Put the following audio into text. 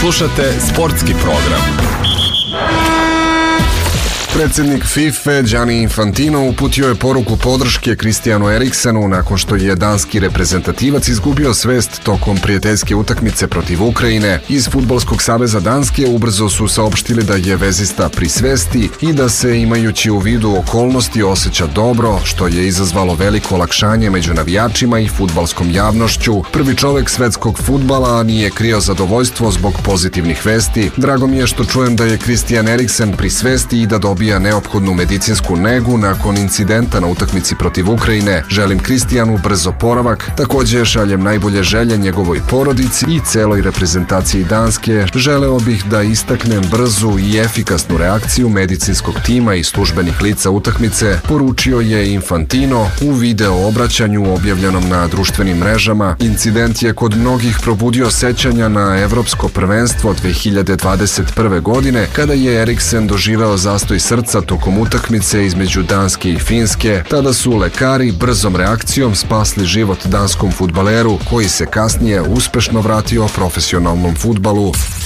Slušate sportski program. Predsjednik FIFA Gianni Infantino uputio je poruku podrške Christianu Eriksenu nakon što je danski reprezentativac izgubio svest tokom prijateljske utakmice protiv Ukrajine. Iz Fudbalskog saveza Danske ubrzo su saopštili da je vezista pri svesti i da se, imajući u vidu okolnosti, osjeća dobro, što je izazvalo veliko olakšanje među navijačima i fudbalskom javnošću. Prvi čovek svetskog fudbala nije krio zadovoljstvo zbog pozitivnih vesti. Drago mi je što čujem da je Christian Eriksen pri svesti i da dobija neophodnu medicinsku negu nakon incidenta na utakmici protiv Ukrajine. Želim Christianu brz oporavak. Također šaljem najbolje želje njegovoj porodici i celoj reprezentaciji Danske. Želeo bih da istaknem brzu i efikasnu reakciju medicinskog tima i službenih lica utakmice, poručio je Infantino u video obraćanju objavljenom na društvenim mrežama. Incident je kod mnogih probudio sećanja na Evropsko prvenstvo 2021. godine, kada je Eriksen doživeo zastoj srca tokom utakmice između Danske i Finske. Tada su lekari brzom reakcijom spasli život danskom fudbaleru, koji se kasnije uspešno vratio profesionalnom fudbalu.